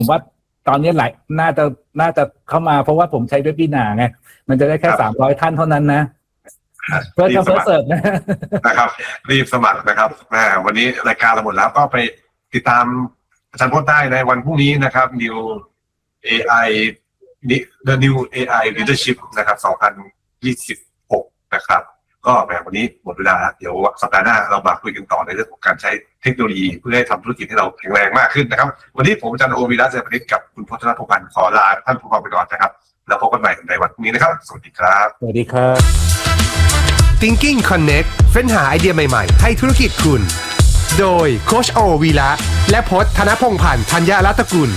ผมว่าตอนนี้น่าจะเข้ามาเพราะว่าผมใช้เว็บบินาไงมันจะได้แค่300ท่านเท่านั้นนะเพื่อจะเสิร์ฟนะครับรีบสมัครนะครับวันนี้รายการเราหมดแล้วก็ไปติดตามอาจารย์พจน์ได้ในวันพรุ่งนี้นะครับ New AI The New AI Leadership นะครับ2026นะครับก็แบบวันนี้หมดเวลาเดี๋ยวสัปดาห์หน้าเรามาคุยกันต่อในเรื่องของการใช้เทคโนโลยีเพื่อให้ทำธุรกิจให้เราแข็งแรงมากขึ้นนะครับวันนี้ผมอาจารย์โอวีระเจริญประดิษฐ์กับคุณพจน์ธนพงศ์พันธ์ขอลาท่านผู้ฟังไปก่อนนะครับแล้วพบกันใหม่ในวันพรุ่งนี้นะครับสวัสดีครับสวัสดีครับ Thinking Connect เฟ้นหาไอเดียใหม่ๆให้ธุรกิจคุณโดยโค้ชโอวีระและพจน์ธนพงศ์พันธ์ธัญรัตนกุล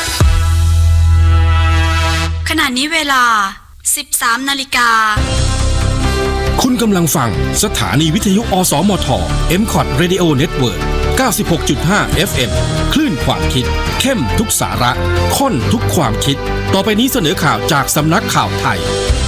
ขณะนี้เวลา 13:00 น. คุณกำลังฟังสถานีวิทยุอสมท MCOT Radio Network 96.5 FM คลื่นความคิดเข้มทุกสาระข้นทุกความคิดต่อไปนี้เสนอข่าวจากสำนักข่าวไทย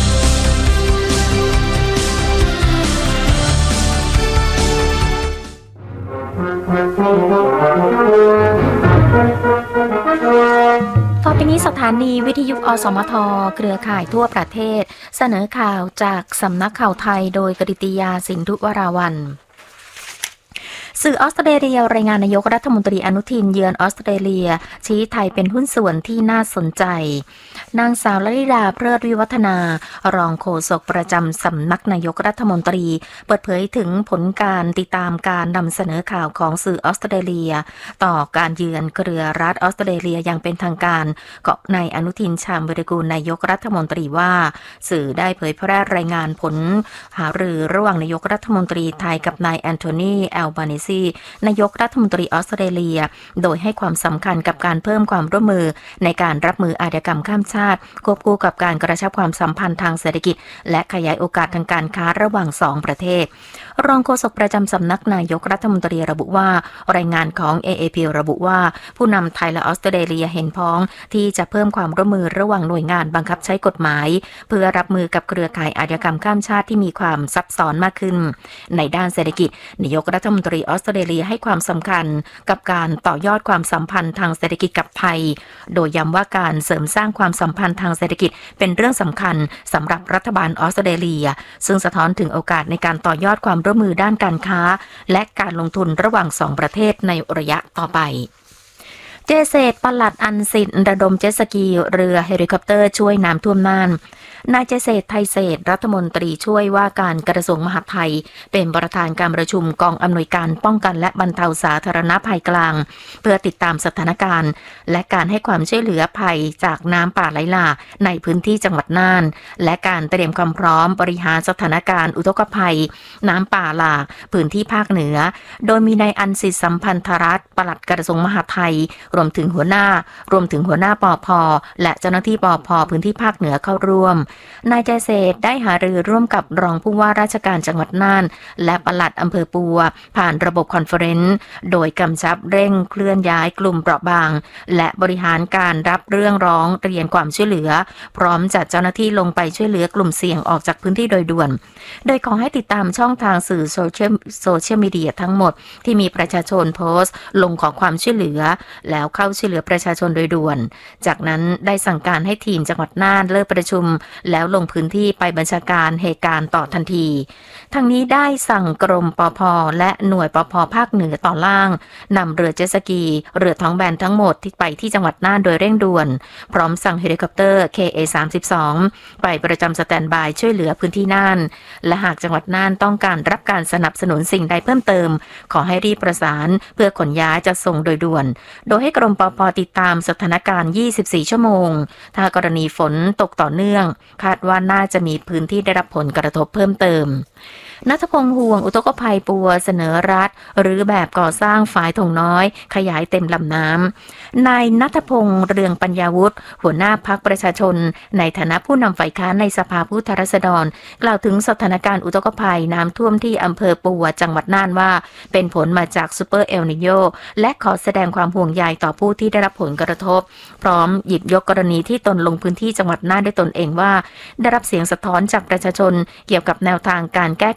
ต่อไปนี้สถานีวิทยุอสมทเครือข่ายทั่วประเทศเสนอข่าวจากสำนักข่าวไทยโดยกฤติยาสินธุวราวัลย์ สื่อออสเตรเลียรายงานนายกรัฐมนตรีอนุทินเยือนออสเตรเลียชี้ไทยเป็นหุ้นส่วนที่น่าสนใจนางสาวลลิดาเพลิดวิวัฒนารองโฆษกประจำสำนักนายกรัฐมนตรีเปิดเผยถึงผลการติดตามการนำเสนอข่าวของสื่อออสเตรเลียต่อการเยือนเครือรัฐออสเตรเลียอย่างเป็นทางการของนายอนุทินชาญวิรากูลนายกรัฐมนตรีว่าสื่อได้เผยแพร่รายงานผลหารือระหว่างนายกรัฐมนตรีไทยกับนายแอนโทนีแอลบานีซีนายกรัฐมนตรีออสเตรเลียโดยให้ความสำคัญกับการเพิ่มความร่วมมือในการรับมืออาชญากรรมข้ามชาติควบคู่กับการกระชับความสัมพันธ์ทางเศรษฐกิจและขยายโอกาสทางการค้าระหว่าง2ประเทศรองโฆษกประจำสำนักนายกรัฐมนตรีระบุว่ารายงานของ AAP ระบุว่าผู้นำไทยและออสเตรเลียเห็นพ้องที่จะเพิ่มความร่วมมือระหว่างหน่วยงานบังคับใช้กฎหมายเพื่อรับมือกับเครือข่ายอาชญากรรมข้ามชาติที่มีความซับซ้อนมากขึ้นในด้านเศรษฐกิจนายกรัฐมนตรีออสเตรเลียให้ความสำคัญกับการต่อยอดความสัมพันธ์ทางเศรษฐกิจกับไทยโดยย้ำว่าการเสริมสร้างความสัมพันธ์ทางเศรษฐกิจเป็นเรื่องสำคัญสำหรับรัฐบาลออสเตรเลียซึ่งสะท้อนถึงโอกาสในการต่อยอดความร่วมมือด้านการค้าและการลงทุนระหว่าง2ประเทศในระยะต่อไปเจเศษปลัดอันสินระดมเจ็ตสกีเรือเฮลิคอปเตอร์ช่วยน้ำท่วมน่านนายเจเศษไทยเศษรัฐมนตรีช่วยว่าการกระทรวงมหาดไทยเป็นประธานการประชุมกองอำนวยการป้องกันและบรรเทาสาธารณภัยกลางเพื่อติดตามสถานการณ์และการให้ความช่วยเหลือภัยจากน้ำป่าไหลหลากในพื้นที่จังหวัดน่านและการเตรียมความพร้อมบริหารสถานการณ์อุทกภัยน้ำป่าหลากพื้นที่ภาคเหนือโดยมีนายอันสิทธิสัมพันธรัตน์ปลัดกระทรวงมหาดไทยรวมถึงหัวหน้าปภ.และเจ้าหน้าที่ปภ.พื้นที่ภาคเหนือเข้าร่วมนายใจเศษได้หารือร่วมกับรองผู้ว่าราชการจังหวัดน่านและปลัดอำเภอปัวผ่านระบบคอนเฟอเรนซ์โดยกำชับเร่งเคลื่อนย้ายกลุ่มเปราะบางและบริหารการรับเรื่องร้องเรียนความช่วยเหลือพร้อมจัดเจ้าหน้าที่ลงไปช่วยเหลือกลุ่มเสี่ยงออกจากพื้นที่โดยด่วนโดยขอให้ติดตามช่องทางสื่อโซเชียลมีเดียทั้งหมดที่มีประชาชนโพสต์ลงขอความช่วยเหลือแล้วเข้าช่วยเหลือประชาชนโดยด่วนจากนั้นได้สั่งการให้ทีมจังหวัดน่านเลิกประชุมแล้วลงพื้นที่ไปบัญชาการเหตุการณ์ต่อทันทีทั้งนี้ได้สั่งกรมปภ.และหน่วยปภ.ภาคเหนือตอนล่างนำเรือเจ็ตสกีเรือท้องแบนทั้งหมดที่ไปที่จังหวัดน่านโดยเร่งด่วนพร้อมสั่งเฮลิคอปเตอร์ KA-32 ไปประจำสแตนด์บายช่วยเหลือพื้นที่น่านและหากจังหวัดน่านต้องการรับการสนับสนุนสิ่งใดเพิ่มเติมขอให้รีบประสานเพื่อขนย้ายจะส่งโดยด่วนโดยให้กรมปภ.ติดตามสถานการณ์24ชั่วโมงถ้ากรณีฝนตกต่อเนื่องคาดว่าน่าจะมีพื้นที่ได้รับผลกระทบเพิ่มเติมณัฐพงษ์ห่วงอุทกภัยปัวเสนอรัฐหรือแบบก่อสร้างฝายถงน้อยขยายเต็มลำน้ำนายณัฐพงษ์เรืองปัญญาวุฒิหัวหน้าพรรคประชาชนในฐานะผู้นำฝ่ายค้านในสภาผู้แทนราษฎรกล่าวถึงสถานการณ์อุทกภัยน้ำท่วมที่อำเภอปัวจังหวัดน่านว่าเป็นผลมาจากซูเปอร์เอลนิโญและขอแสดงความห่วงใยต่อผู้ที่ได้รับผลกระทบพร้อมหยิบยกกรณีที่ตนลงพื้นที่จังหวัดน่านด้วยตนเองว่าได้รับเสียงสะท้อนจากประชาชนเกี่ยวกับแนวทางการแก้ไข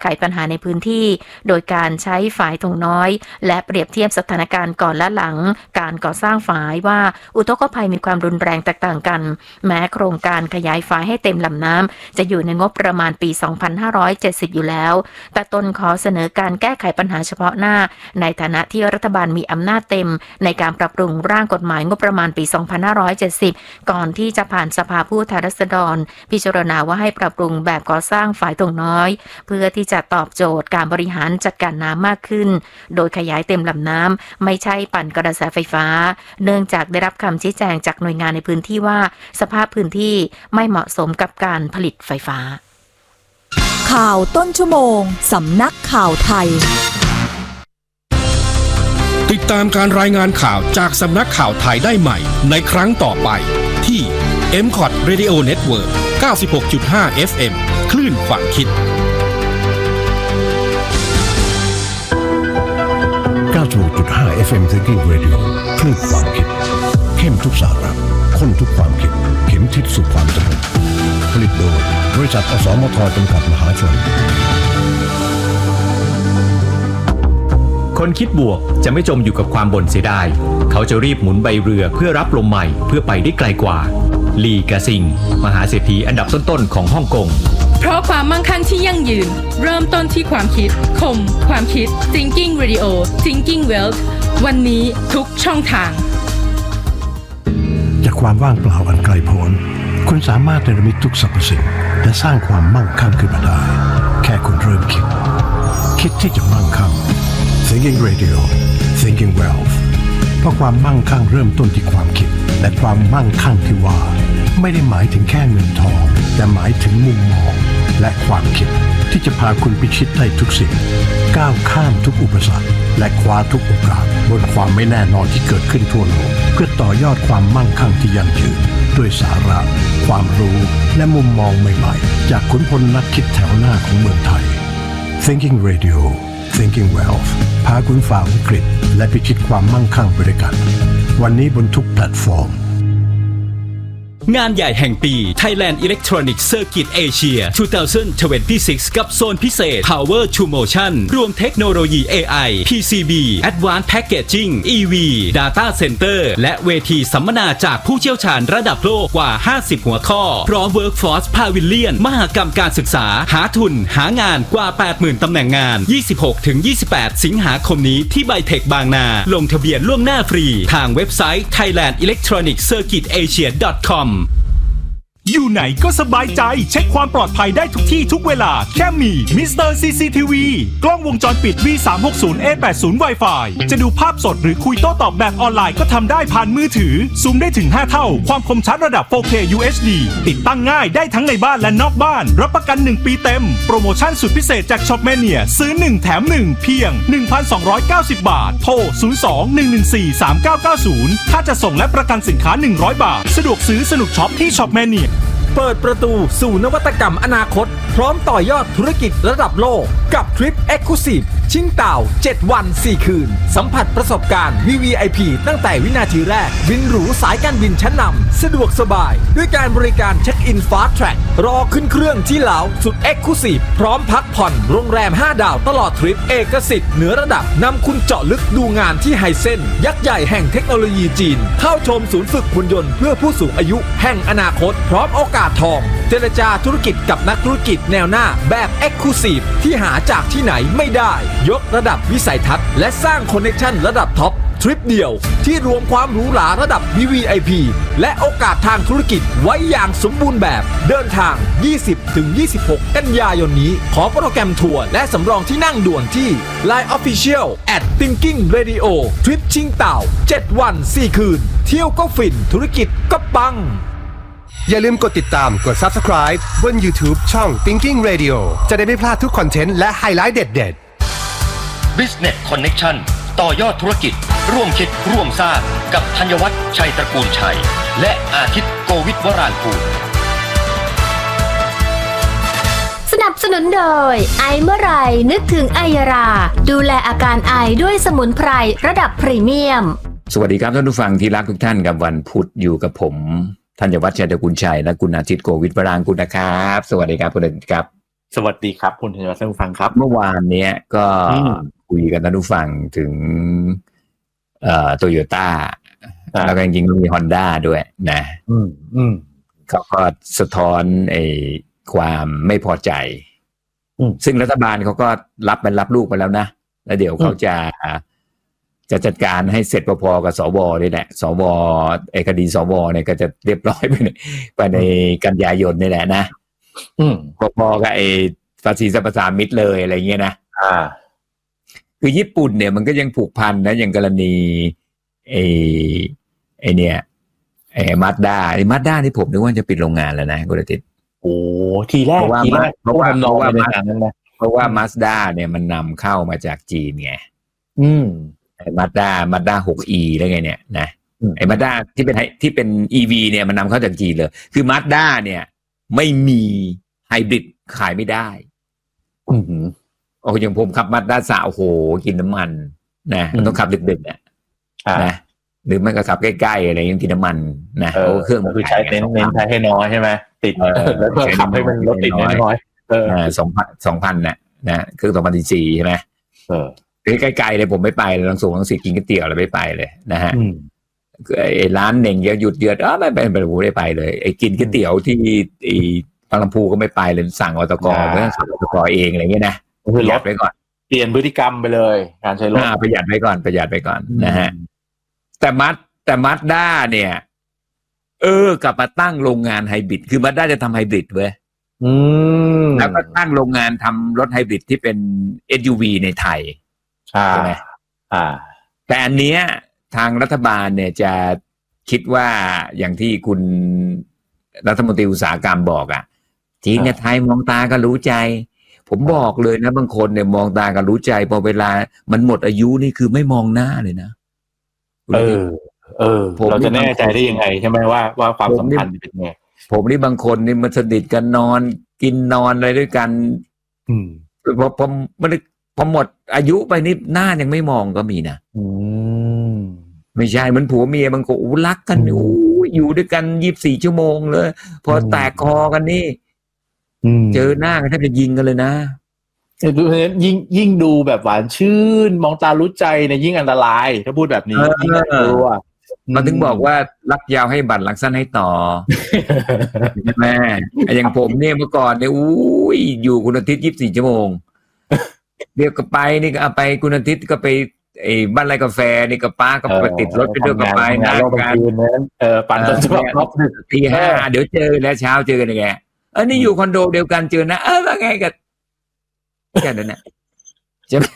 ปัญหาในพื้นที่โดยการใช้ฝายถุงน้อยและเปรียบเทียบสถานการณ์ก่อนและหลังการก่อสร้างฝายว่าอุทกภัยมีความรุนแรงแตกต่างกันแม้โครงการขยายฝายให้เต็มลำน้ำจะอยู่ในงบประมาณปี 2570 อยู่แล้วแต่ตนขอเสนอการแก้ไขปัญหาเฉพาะหน้าในฐานะที่รัฐบาลมีอำนาจเต็มในการปรับปรุงร่างกฎหมายงบประมาณปี 2570 ก่อนที่จะผ่านสภาผู้แทนราษฎรพิจารณาว่าให้ปรับปรุงแบบก่อสร้างฝายถุงน้อยเพื่อที่จะตอบโจทย์การบริหารจัดการน้ำมากขึ้นโดยขยายเต็มลำน้ำไม่ใช่ปั่นกระแสไฟฟ้าเนื่องจากได้รับคำชี้แจงจากหน่วยงานในพื้นที่ว่าสภาพพื้นที่ไม่เหมาะสมกับการผลิตไฟฟ้าข่าวต้นชั่วโมงสำนักข่าวไทยติดตามการรายงานข่าวจากสำนักข่าวไทยได้ใหม่ในครั้งต่อไปที่ MCOT Radio Network 96.5 FM คลื่นความคิด 96.5 FM Thinking Radio คลื่นความคิดเข้มทุกสาระข้นทุกความคิดเข็มทิศสู่ความสงบผลิตโดยบริษัทอสมทจำกัดมหาชนคนคิดบวกจะไม่จมอยู่กับความบ่นเสียดายเขาจะรีบหมุนใบเรือเพื่อรับลมใหม่เพื่อไปได้ไกลกว่าลีกาซิงมหาเศรษฐีอันดับต้นๆของฮ่องกงเพราะความมั่งคั่งที่ยั่งยืนเริ่มต้นที่ความคิดคมความคิด Thinking Radio Thinking Wealth วันนี้ทุกช่องทางจากความว่างเปล่าอันไกลโพ้นคุณสามารถเนรมิตทุกสรรพสิ่งและสร้างความมั่งคั่งขึ้นมาได้แค่คุณเริ่มคิดที่จะมั่งคั่ง Thinking Radio Thinking Wealth เพราะความมั่งคั่งเริ่มต้นที่ความคิดและความมั่งคั่งที่ว่าไม่ได้หมายถึงแค่เงินทองแต่หมายถึงมุมมองและความคิดที่จะพาคุณพิชิตได้ทุกสิ่งก้าวข้ามทุกอุปสรรคและคว้าทุกโอกาสบนความไม่แน่นอนที่เกิดขึ้นทั่วโลกเพื่อต่อยอดความมั่งคั่งที่ยั่งยืนด้วยสาระความรู้และมุมมองใหม่ๆจากขุนพลนักคิดแถวหน้าของเมืองไทย Thinking Radio Thinking Wealth พาคุณฝ่าวิกฤตและพิชิตความมั่งคั่งไปด้วยกันวันนี้บนทุกแพลตฟอร์มงานใหญ่แห่งปี Thailand Electronic Circuit Asia 2026 กับโซนพิเศษ Power to Motion รวมเทคโนโลยี AI PCB Advanced Packaging EV Data Center และเวทีสัมมนาจากผู้เชี่ยวชาญระดับโลกกว่า 50 หัวข้อพร้อม Workforce Pavilion มหกรรมการศึกษาหาทุนหางานกว่า 80,000 ตำแหน่งงาน 26-28 สิงหาคมนี้ที่ไบเทคบางนาลงทะเบียนล่วงหน้าฟรีทางเว็บไซต์ thailandelectroniccircuitasia.com อยู่ไหนก็สบายใจเช็คความปลอดภัยได้ทุกที่ทุกเวลาแค่มีมิสเตอร์ CCTV กล้องวงจรปิด V360A80 Wi-Fi จะดูภาพสดหรือคุยโต้ตอบแบบออนไลน์ก็ทำได้ผ่านมือถือซูมได้ถึง5เท่าความคมชัดระดับ 4K UHD ติดตั้งง่ายได้ทั้งในบ้านและนอกบ้านรับประกัน 1 ปีเต็มโปรโมชั่นสุดพิเศษจาก Shopmania ซื้อ1แถม1เพียง 1,290 บาทโทร 02-114-3990 ถ้าจะส่งและประกันสินค้า100 บาทสะดวกซื้อสนุกช็อปที่ Shopmania เปิดประตูสู่นวัตกรรมอนาคตพร้อมต่อยอดธุรกิจระดับโลกกับทริป Exclusive ชิงเต่า7 วัน 4 คืนสัมผัสประสบการณ์ VVIP ตั้งแต่วินาทีแรกบินหรูสายการบินชั้นนำสะดวกสบายด้วยการบริการเช็คอิน Fast Track รอขึ้นเครื่องที่เหลาสุด Exclusive พร้อมพักผ่อนโรงแรม5 ดาวตลอดทริปเอกสิทธิ์เหนือระดับนำคุณเจาะลึกดูงานที่ไฮเซ็นยักษ์ใหญ่แห่งเทคโนโลยีจีนเข้าชมศูนย์ฝึกหุ่นยนต์เพื่อผู้สูงอายุแห่งอนาคตพร้อมโอกาสทองเจรจาธุรกิจกับนักธุรกิจแนวหน้าแบบ Exclusive ที่หาจากที่ไหนไม่ได้ยกระดับวิสัยทัศน์และสร้างคอนเนคชั่นระดับท็อปทริปเดียวที่รวมความหรูหราระดับ VVIP และโอกาสทางธุรกิจไว้อย่างสมบูรณ์แบบเดินทาง 20-26 กันยายนนี้ขอโปรแกรมทัวร์และสำรองที่นั่งด่วนที่ Line Official @Thinking Radio ทริปชิงเต่า7 วัน 4 คืนเที่ยวก็ฟินธุรกิจก็ปังอย่าลืมกดติดตามกด Subscribe บน YouTube ช่อง Thinking Radio จะได้ไม่พลาดทุกคอนเทนต์และไฮไลท์เด็ดๆ Business Connection ต่อยอดธุรกิจร่วมคิดร่วมสร้างกับธัญวัฒน์ชัยตระกูลชัยและอาทิตย์โกวิทวรานภูมิสนับสนุนโดยไอเมื่อไรนึกถึงไอยาราดูแลอาการไอด้วยสมุนไพรระดับพรีเมียมสวัสดีครับท่านผู้ฟังที่รักทุกท่านกับวันพุธอยู่กับผมธัญวัฒน์ชัยตระกูลชัยและคุณอาทิตย์โกวิทวรานภูมินะครับสวัสดีครับคุณอาทิตย์ครับสวัสดีครับคุณธัญวัฒน์ท่านผู้ฟังครับเมื่อวานเนี้ยก็คุยกันท่านผู้ฟังถึงโตโยต้าแล้วก็จริงๆก็มี Honda ด้วยนะเขาก็สะท้อนความไม่พอใจซึ่งรัฐบาลเขาก็รับลูกไปแล้วนะแล้วเดี๋ยวเขาจะจัดการให้เสร็จพอๆกับสวนี่แหละสวคดีสวเนี่ยก็จะเรียบร้อยไปในกันยายนนี่แหละนะพอๆกับภาษีสรรพสามิตเลยอะไรเงี้ยนะคือญี่ปุ่นเนี่ยมันก็ยังผูกพันนะอย่างกรณีเนี่ยมาสด้านี่ผมนึกว่าจะปิดโรงงานแล้วนะคุณอาทิตย์โอ้ทีแรกเพราะว่ามาสด้าเนี่ยมันนำเข้ามาจากจีนไงมาสด้า 6e แล้วไงเนี่ยนะมาสด้าที่เป็น EV เนี่ยมันนำเข้าจากจีนเลยคือมาสด้าเนี่ยไม่มีไฮบริดขายไม่ได้โอ้อย่างผมขับมาสด้าสาวโอ้โหกินน้ำมันนะมันต้องขับดึกๆเนี่ยนะหรือไม่ก็ขับใกล้ๆอะไรยังกินน้ำมันนะเครื่องคือใช้เน้นใช้ให้น้อยใช่ไหมติดแล้วก็ขับให้มันรถติดน้อย 2,000นะเครื่อง2014ใช่ไหมใกล้ๆเลยผมไม่ไปเลยลังสูงลังสิตกินก๋วยเตี๋ยวอะไรไม่ไปเลยนะฮะร้านเน่งหยุดไม่ไปผมได้ไปเลยกินก๋วยเตี๋ยวที่บางลำพูก็ไม่ไปเลยสั่งอตกไม่ต้องสั่งอตกเองอะไรเงี้ยนะคือลดไปก่อนเปลี่ยนพฤติกรรมไปเลยการใช้รถประหยัดไปก่อนนะฮะแต่มัดด้าเนี่ยกลับมาตั้งโรงงานไฮบริดคือมัดด้าจะทำไฮบริดเว้ยแล้วก็ตั้งโรงงานทำรถไฮบริดที่เป็น SUV ในไทยใช่ไหมแต่อันเนี้ยทางรัฐบาลเนี่ยจะคิดว่าอย่างที่คุณรัฐมนตรีอุตสาหกรรมบอกจีนกับไทยมองตาก็รู้ใจผมบอกเลยนะบางคนเนี่ยมองตาก็รู้ใจพอเวลามันหมดอายุนี่คือไม่มองหน้าเลยนะเราจะแน่ใจได้ยังไงใช่ไหมว่าความสัมพันธ์เป็นไงผมนี่บางคนนี่มันสนิทกันนอนกินนอนอะไรด้วยกันพอหมดอายุไปนี่หน้ายังไม่มองก็มีนะไม่ใช่มันผัวเมียบางคนรักกันอยู่ด้วยกัน24 ชั่วโมงเลยพอแตกคอกันนี่เจอหน้ากันแทบจะยิงกันเลยนะยิ่งดูแบบหวานชื่นมองตารู้ใจเนี่ยยิ่งอันตรายถ้าพูดแบบนี้ยิ่งน่ากลัวมันถึงบอกว่ารักยาวให้บัตรรักสั้นให้ต่อใช่ไหมอย่างผมเนี่ยเมื่อก่อนเนี่ยอยู่คุณอาทิตย์24 ชั่วโมงเดี๋ยวก็ไปนี่ก็ไปคุณอาทิตย์ก็ไปบ้านไรกาแฟนี่ก็ป้าก็ไปติดรถไปด้วยก็ไปงานการปั่นจนจะครบตี 5เดี๋ยวเจอแล้วเช้าเจอกันไงนี่อยู่คอนโดเดียวกันเจอนะว่าไงกันแค่นั้นแหละใช่ไหม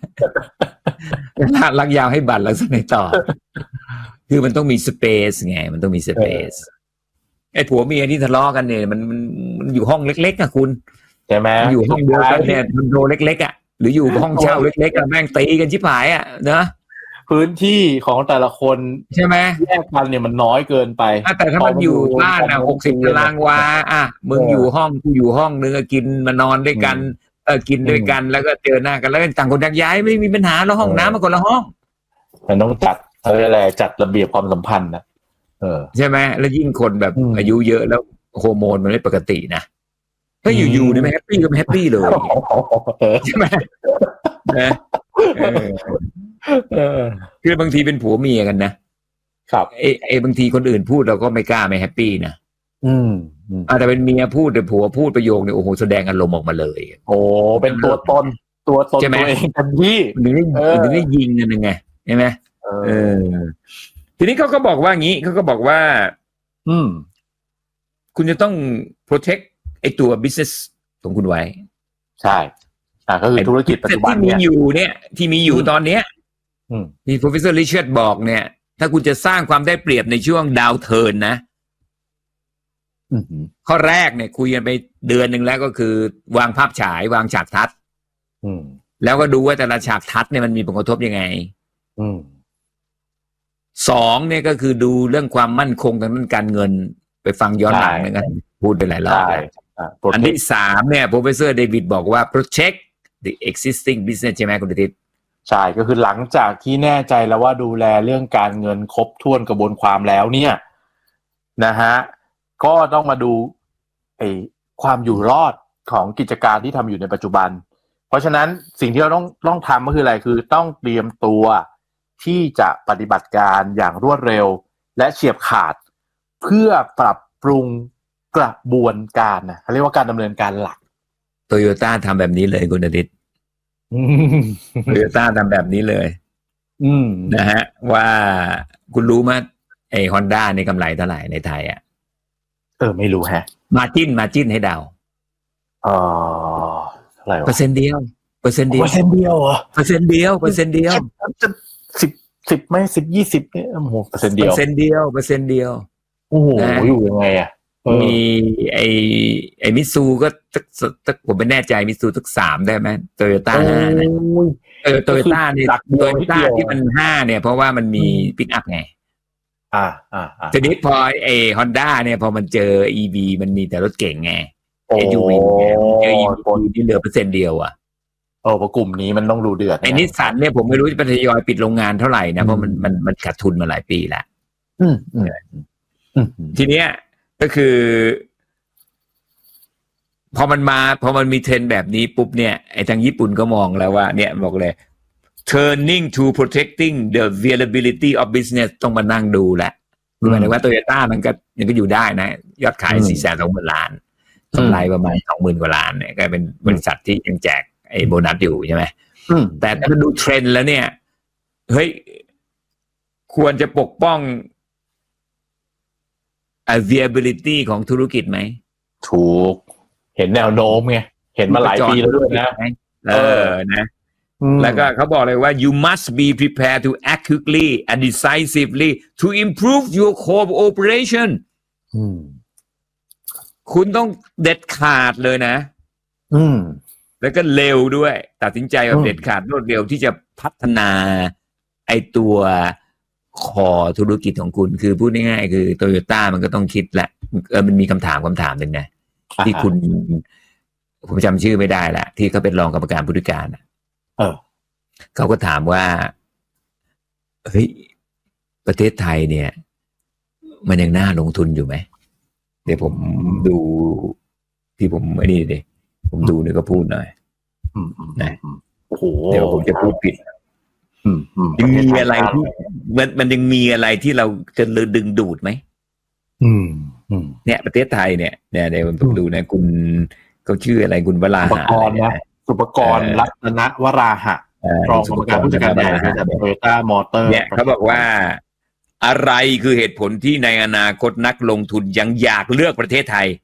รักยาวให้บัตรรักสั้นให้ต่อคือมันต้องมีสเปซไงมันต้องมีสเปซไอ้ผัวเมียที่ทะเลาะกันเนี่ยมันอยู่ห้องเล็กๆอะคุณใช่ไหมอยู่ห้องเดียวกันเนี่ยคอนโดเล็กๆอะหรืออยู่ห้องเช่าเล็กๆอะแม่งตีกันชิบหายอะนะพื้นที่ของแต่ละคนใช่ไหมแยกกันเนี่ยมันน้อยเกินไปแต่ถ้ามันอยู่บ้าน60 ตารางวามึงอยู่ห้องกูอยู่ห้องนึงกินมานอนด้วยกันกินด้วยกันแล้วก็เจอหน้ากันแล้วต่างคนต่างย้ายไม่มีปัญหาแล้วห้องน้ำมันคนละห้องมันต้องจัดอะไรจัดระเบียบความสัมพันธ์นะใช่ไหมแล้วยิ่งคนแบบอายุเยอะแล้วฮอร์โมนมันไม่ปกตินะถ้าอยู่ๆนี่ไม่แฮปปี้ก็ไม่แฮปปี้เลยใช่ไหมคือบางทีเป็นผัวเมียกันนะครับบางทีคนอื่นพูดเราก็ไม่กล้าไม่แฮปปี้นะแต่เป็นเมียพูดแต่ผัวพูดประโยคเนี่ยโอ้โหแสดงอารมณ์ออกมาเลยโอ้เป็นตัวตนตัวเองทันทีหรือได้ยิงกันยังไงใช่ไหมทีนี้เขาก็บอกว่างี้เขาก็บอกว่าคุณจะต้อง protect ไอ้ตัว business ของคุณไว้ใช่ก็คือธุรกิจปัจจุบันที่มีอยู่เนี่ยที่มีอยู่ตอนเนี้ยที่ Professor Richard บอกเนี่ยถ้าคุณจะสร้างความได้เปรียบในช่วงดาวเทิร์นนะข้อแรกเนี่ยคุยกันไปเดือนนึงแล้วก็คือวางภาพฉายวางฉากทัศน์แล้วก็ดูว่าแต่ละฉากทัศน์เนี่ยมันมีผลกระทบยังไง2เนี่ยก็คือดูเรื่องความมั่นคงทางด้านการเงินไปฟังย้อนหลังนะครับพูดไปหลายรอบอันที่3เนี่ย Professor David บอกว่า protect the existing business ใช่ไหมคุณทิศใช่ก็คือหลังจากที่แน่ใจแล้วว่าดูแลเรื่องการเงินครบถ้วนกระบวนความแล้วเนี่ยนะฮะก็ต้องมาดูความอยู่รอดของกิจการที่ทำอยู่ในปัจจุบันเพราะฉะนั้นสิ่งที่เราต้องทำก็คืออะไรคือต้องเตรียมตัวที่จะปฏิบัติการอย่างรวดเร็วและเฉียบขาดเพื่อปรับปรุงกระบวนการนะเขาเรียกว่าการดำเนินการหลักโตโยต้าทำแบบนี้เลยคุณอาทิตย์โตโยต้าทำแบบนี้เลยนะฮะว่าคุณรู้มั้ยไอ้ Honda ในกำไรเท่าไหร่ในไทยอ่ะไม่รู้ฮะมาจิ้นให้เดาเท่าไหร่วะเปอร์เซ็นต์เดียวเหรอเปอร์เซ็นต์เดียว10ไม่10-20เนี่ยโอ้โหเปอร์เซ็นต์เดียวโอ้โหอยู่ยังไงอ่ะมีไอ้มิตซูก็ผมไม่แน่ใจมิตซูสัก3ได้ไหมโตโยต้า5นะโตโยต้านี่โตโยต้าที่มัน5เนี่ยเพราะว่ามันมีปิกอัพไงทีนี้พอไอ้ Honda เนี่ยพอมันเจอ EV มันมีแต่รถเก่งไง SUV เจอ EV ที่เหลือเปอร์เซ็นต์เดียวอ่ะเพราะกลุ่มนี้มันต้องดูเดือดไอ้นิสสันเนี่ยผมไม่รู้จะทยอยปิดโรงงานเท่าไหร่นะเพราะมันขาดทุนมาหลายปีแล้วทีเนี้ยก็คือพอมันมีเทรนด์แบบนี้ปุ๊บเนี่ยไอ้ทางญี่ปุ่นก็มองแล้วว่าเนี่ยบอกเลย turning to protecting the viability of business ต้องมานั่งดูแหละหมายถึงว่า Toyota มันก็ยังก็อยู่ได้นะยอดขาย 420,000 ล้านกำไรประมาณ 20,000 กว่าล้านเนี่ยก็เป็นบริษัทที่ยังแจกไอ้โบนัสอยู่ใช่ไหมแต่ถ้าดูเทรนด์แล้วเนี่ยเฮ้ยควรจะปกป้องviability ของธุรกิจไหมถูกเห็นแนวโน้มไงเห็นมาหลายปีแล้วด้วยนะนะแล้วก็เขาบอกเลยว่า you must be prepared to act quickly and decisively to improve your cooperation คุณต้องเด็ดขาดเลยนะแล้วก็เร็วด้วยตัดสินใจแบบเด็ดขาดรวดเร็วที่จะพัฒนาไอตัวคอธุรกิจของคุณคือพูดง่ายๆคือโตโยต้ามันก็ต้องคิดแหละมันมีคำถามหนึ่งนะที่คุณผมจำชื่อไม่ได้ละที่เขาเป็นรองกรรมการผู้จัดการเขาก็ถามว่าเฮ้ยประเทศไทยเนี่ยมันยังน่าลงทุนอยู่ไหมเดี๋ยวผมดูที่ผมผมดูเนี่ยก็พูดหน่อยนะเดี๋ยวผมจะพูดผิดยังมีอะไรที่มันยังมีอะไรที่เราจะดึงดูดไหมเนี่ยประเทศไทยเนี่ยเดี๋ยวผมดูนะคุณเขาชื่ออะไรคุณวราหะสุปกรณ์รัตนวราหะรองกรรมการผู้จัดการใหญ่บริษัท Toyota Motor เนี่ยเขาบอกว่าอะไรคือเหตุผลที่ในอนาคตนักลงทุนยังอยากเลือกประเทศไทย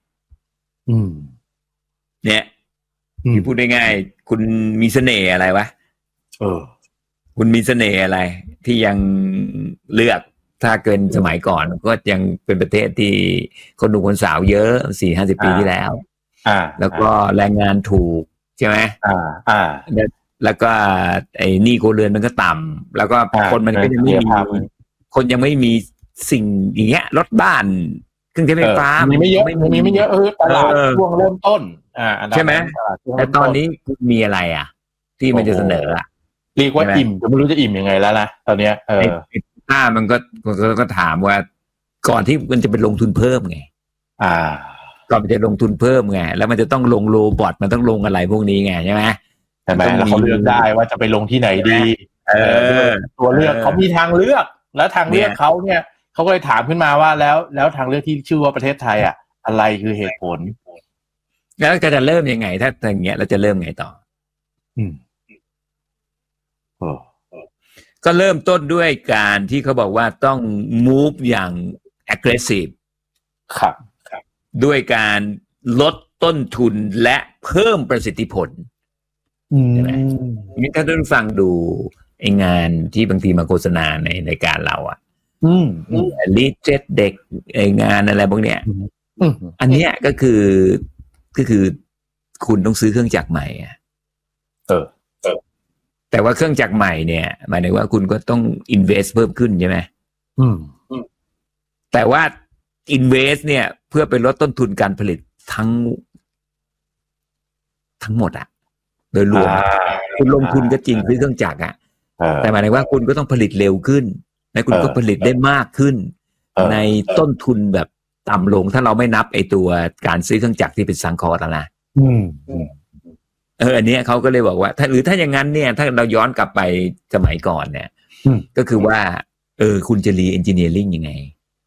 เนี่ยที่พูดง่ายๆคุณมีเสน่ห์อะไรวะคุณมีเสน่ห์อะไรที่ยังเลือกถ้าเกินสมัยก่อนก็ยังเป็นประเทศที่คนหนุ่มคนสาวเยอะ 40-50 ปีที่แล้วแล้วก็แรงงานถูกใช่ไหมแล้วก็ไอ้หนี้ครัวเรือนมันก็ต่ำแล้วก็คนมันก็ยังไม่มีคนยังไม่มีสิ่งอย่างเงี้ยรถบ้านเครื่องใช้ไฟฟ้ามีไม่เยอะตลาดช่วงเริ่มต้นใช่ไหมแต่ตอนนี้มีอะไรที่มันจะเสนอเรียกว่าอิ่มจะไม่รู้จะอิ่มยังไงแล้วนะตอนเนี้ยมันก็ถามว่าก่อนที่มันจะไปลงทุนเพิ่มไงก่อนมันจะลงทุนเพิ่มไงแล้วมันจะต้องลงโรบอทมันต้องลงอะไรพวกนี้ไงใช่ไหมแต่แล้วเขาเลือกได้ว่าจะไปลงที่ไหนดีตัวเลือกเขามีทางเลือกแล้วทางเลือกเขาเนี่ยเขาก็เลยถามขึ้นมาว่าแล้วทางเลือกที่ชื่อว่าประเทศไทยอะไรคือเหตุผลแล้วจะเริ่มยังไงถ้าอย่างเงี้ยเราจะเริ่มไงต่อก็เริ่มต้นด้วยการที่เขาบอกว่าต้อง move อย่าง aggressive ครับด้วยการลดต้นทุนและเพิ่มประสิทธิผลใช่ไหมนี่ถ้าท่านฟังดูไองานที่บางทีมาโฆษณาในรายการเราลีดเจ็ตเด็กไองานอะไรพวกเนี้ยอันเนี้ยก็คือคุณต้องซื้อเครื่องจักรใหม่แต่ว่าเครื่องจักรใหม่เนี่ยหมายถึงว่าคุณก็ต้อง invest เพิ่มขึ้นใช่ไหมแต่ว่า invest เนี่ยเพื่อไปลดต้นทุนการผลิตทั้งหมดโดยรวมคุณลงทุนก็จริงซื้อเครื่องจักรแต่หมายถึงว่าคุณก็ต้องผลิตเร็วขึ้นและคุณก็ผลิตได้มากขึ้นในต้นทุนแบบต่ำลงถ้าเราไม่นับไอตัวการซื้อเครื่องจักรที่เป็นซังคอร์แล้วนะอันนี้เขาก็เลยบอกว่าถ้าอย่างนั้นเนี่ยถ้าเราย้อนกลับไปสมัยก่อนเนี่ยก็คือว่าคุณจะรีเอนจิเนียริ่งยังไง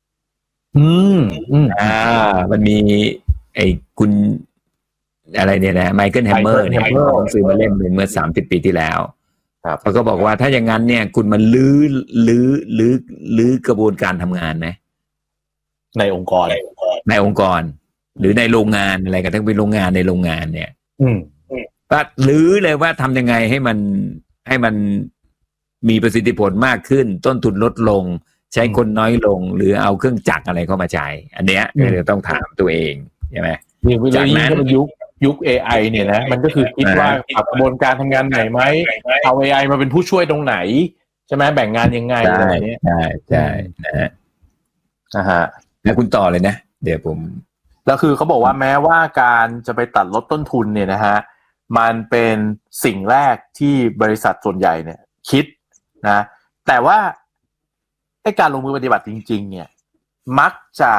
มันมีไอ้คุณอะไรเนี่ยนะไมเคิลแฮมเมอร์เนี่ยผมซื้อมาเล่มหนึ่งเมื่อ30 ปีที่แล้วเขาก็บอกว่าถ้าอย่างนั้นเนี่ยคุณมันลื้อกระบวนการทำงานนะในองค์กรหรือในโรงงานอะไรก็ทั้งเป็นโรงงานในโรงงานเนี่ยก็ลื้อเลยว่าทำยังไงให้มันมีประสิทธิผลมากขึ้นต้นทุนลดลงใช้คนน้อยลงหรือเอาเครื่องจักรอะไรเข้ามาใช้อันเนี้ยเราต้องถามตัวเองใช่ไหมจากนั้นยุค AI เนี่ยนะมันก็คือคิดว่าปรับกระบวนการทำงานไหนไหมเอา AI มาเป็นผู้ช่วยตรงไหนใช่ไหมแบ่งงานยังไงอะไรเนี้ยใช่นะฮะแล้วคุณต่อเลยนะเดี๋ยวผมแล้วคือเขาบอกว่าแม้ว่าการจะไปตัดลดต้นทุนเนี่ยนะฮะมันเป็นสิ่งแรกที่บริษัทส่วนใหญ่เนี่ยคิดนะแต่ว่าไอ้การลงมือปฏิบัติจริงๆเนี่ยมักจะ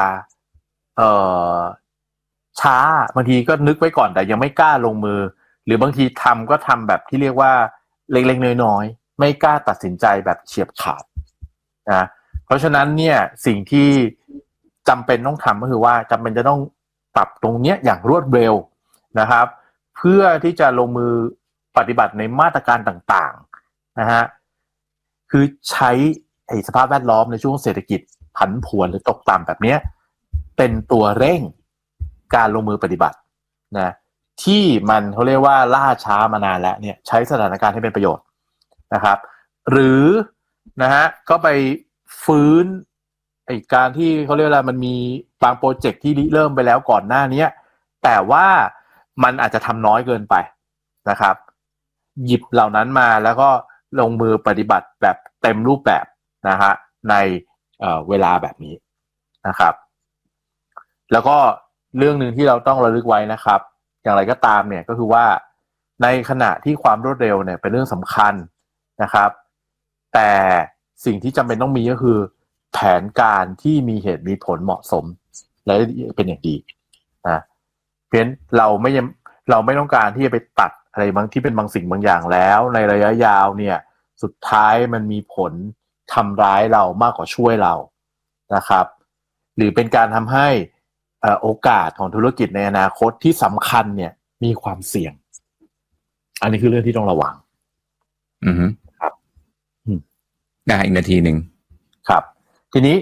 ช้าบางทีก็นึกไว้ก่อนแต่ยังไม่กล้าลงมือหรือบางทีทำก็ทำแบบที่เรียกว่าเล็กๆน้อยๆไม่กล้าตัดสินใจแบบเฉียบขาดนะเพราะฉะนั้นเนี่ยสิ่งที่จำเป็นต้องทำก็คือว่าจำเป็นจะต้องปรับตรงเนี้ยอย่างรวดเร็วนะครับเพื่อที่จะลงมือปฏิบัติในมาตรการต่างๆนะฮะคือใช้สภาพแวดล้อมในช่วงเศรษฐกิจผันผวนหรือตกต่ำแบบนี้เป็นตัวเร่งการลงมือปฏิบัตินะที่มันเขาเรียกว่าล่าช้ามานานแล้วเนี่ยใช้สถานการณ์ให้เป็นประโยชน์นะครับหรือนะฮะก็ไปฟื้นการที่เขาเรียกว่ามันมีบางโปรเจกต์ที่เริ่มไปแล้วก่อนหน้านี้แต่ว่ามันอาจจะทำน้อยเกินไปนะครับหยิบเหล่านั้นมาแล้วก็ลงมือปฏิบัติแบบเต็มรูปแบบนะฮะในเวลาแบบนี้นะครับแล้วก็เรื่องนึงที่เราต้องระลึกไว้นะครับอย่างไรก็ตามเนี่ยก็คือว่าในขณะที่ความรวดเร็วเนี่ยเป็นเรื่องสำคัญนะครับแต่สิ่งที่จำเป็นต้องมีก็คือแผนการที่มีเหตุมีผลเหมาะสมและเป็นอย่างดีนะเพราะฉะนั้นเราไม่ต้องการที่จะไปตัดอะไรบางที่เป็นบางสิ่งบางอย่างแล้วในระยะยาวเนี่ยสุดท้ายมันมีผลทำร้ายเรามากกว่าช่วยเรานะครับหรือเป็นการทำให้โอกาสของธุรกิจในอนาคตที่สำคัญเนี่ยมีความเสี่ยงอันนี้คือเรื่องที่ต้องระวังครับได้อีกนาทีหนึ่งครับทีนี้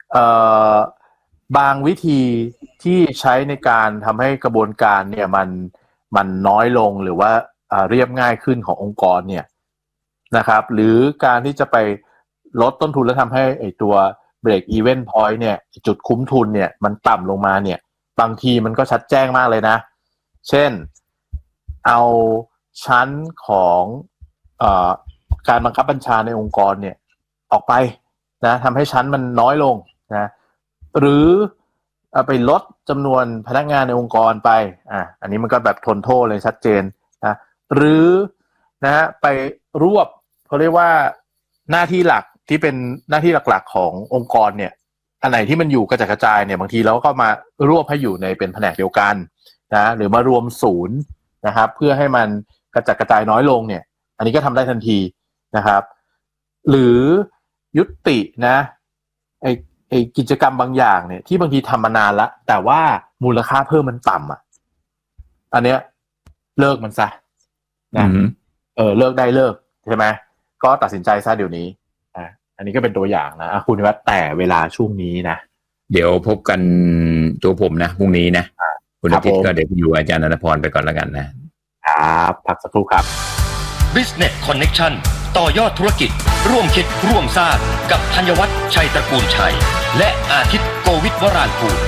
บางวิธีที่ใช้ในการทำให้กระบวนการเนี่ยมันน้อยลงหรือว่าเรียบง่ายขึ้นขององค์กรเนี่ยนะครับหรือการที่จะไปลดต้นทุนแล้วทำให้ไอ้ตัว break even point เนี่ยจุดคุ้มทุนเนี่ยมันต่ำลงมาเนี่ยบางทีมันก็ชัดแจ้งมากเลยนะเช่นเอาชั้นของการบังคับบัญชาในองค์กรเนี่ยออกไปนะทำให้ชั้นมันน้อยลงนะหรือไปลดจำนวนพนักงานในองค์กรไปอันนี้มันก็แบบทนโทษเลยชัดเจนนะหรือนะฮะไปรวบเขาเรียกว่าหน้าที่หลักที่เป็นหน้าที่หลักๆขององค์กรเนี่ยอันไหนที่มันอยู่กระจายกระจายเนี่ยบางทีเราก็มารวบให้อยู่ในเป็นแผนกเดียวกันนะหรือมารวมศูนย์นะครับเพื่อให้มันกระจายกระจายน้อยลงเนี่ยอันนี้ก็ทำได้ทันทีนะครับหรือยุตินะไอกิจกรรมบางอย่างเนี่ยที่บางทีทำมานานแล้วแต่ว่ามูลค่าเพิ่มมันต่ำอันเนี้ยเลิกมันซะนะเลิกได้เลิกใช่ไหมก็ตัดสินใจซะเดี๋ยวนี้อันนี้ก็เป็นตัวอย่างนะคุณนิวัฒน์แต่เวลาช่วงนี้นะเดี๋ยวพบกันตัวผมนะพรุ่งนี้นะคุณอาทิตย์ก็เดี๋ยวอยู่อาจารย์ณัฐพรไปก่อนแล้วกันนะครับพักสักครู่ครับ Business Connection ต่อยอดธุรกิจร่วมคิดร่วมสร้างกับธัญวัฒน์ชัยตระกูลชัยและอาทิตย์โกวิทวรางกูล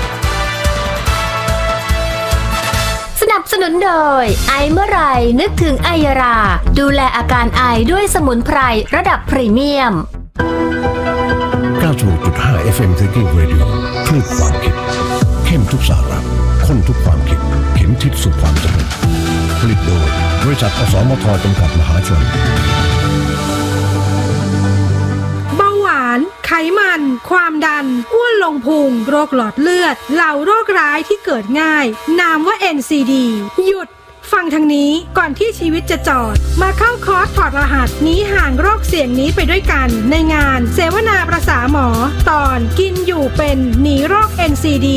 สนับสนุนโดยไอเมื่อไรนึกถึงไอยาราดูแลอาการไอด้วยสมุนไพรระดับพรีเมียม 96.5 FM Thinking Radio คลื่นความคิดเข้มทุกสาระข้นทุกความคิดเข็มทิศสู่ความสำเร็จผลิตโดยบริษัทอสมทจำกัดมหาชนเบาหวานไขไขมันความดันอ้วนลงพุงโรคหลอดเลือดเหล่าโรคร้ายที่เกิดง่ายนามว่า NCD หยุดฟังทางนี้ก่อนที่ชีวิตจะจอดมาเข้าคอร์สถอดรหัสหนีห่างโรคเสี่ยงนี้ไปด้วยกันในงานเสวนาประสาหมอตอนกินอยู่เป็นหนีโรค NCD